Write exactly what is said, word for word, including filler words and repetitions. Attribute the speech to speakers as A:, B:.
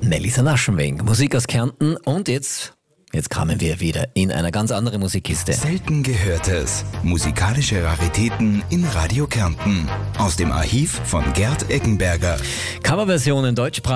A: Nelisa Naschenweng, Musik aus Kärnten und jetzt... Jetzt kamen wir wieder in eine ganz andere Musikkiste.
B: Selten Gehörtes. Musikalische Raritäten in Radio Kärnten. Aus dem Archiv von Gerd Eggenberger.
A: Coverversionen, deutschsprachig.